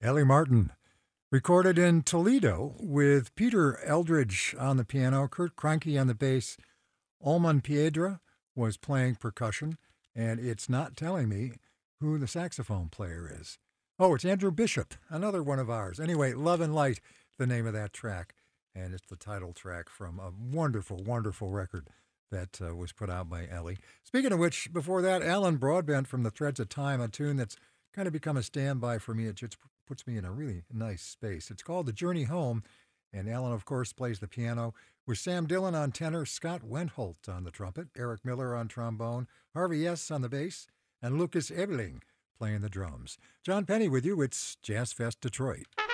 Ellie Martin, recorded in Toledo with Peter Eldridge on the piano, Kurt Kranke on the bass. Olman Piedra was playing percussion, and it's not telling me who the saxophone player is. Oh, it's Andrew Bishop, another one of ours. Anyway, Love and Light, the name of that track, and it's the title track from a wonderful, wonderful record that was put out by Ellie. Speaking of which, before that, Alan Broadbent from the Threads of Time, a tune that's kind of become a standby for me. It just puts me in a really nice space. It's called The Journey Home, and Alan, of course, plays the piano with Sam Dillon on tenor, Scott Wendholt on the trumpet, Eric Miller on trombone, Harvey S. on the bass, and Lucas Ebeling playing the drums. John Penny with you. It's Jazz Fest Detroit.